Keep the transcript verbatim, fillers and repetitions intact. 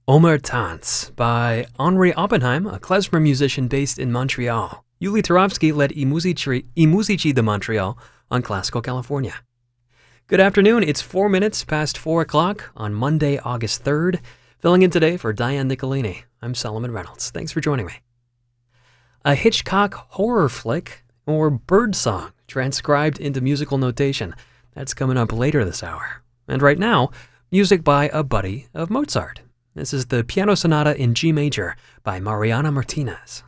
Omer Tans by Henri Oppenheim, a klezmer musician based in Montreal. Yuli Turovsky led I Musici, I Musici de Montreal on Classical California. Good afternoon, it's four minutes past four o'clock on Monday, August third. Filling in today for Diane Nicolini, I'm Solomon Reynolds. Thanks for joining me. A Hitchcock horror flick, or birdsong, transcribed into musical notation. That's coming up later this hour. And right now, music by a buddy of Mozart. This is the Piano Sonata in G major by Mariana Martinez.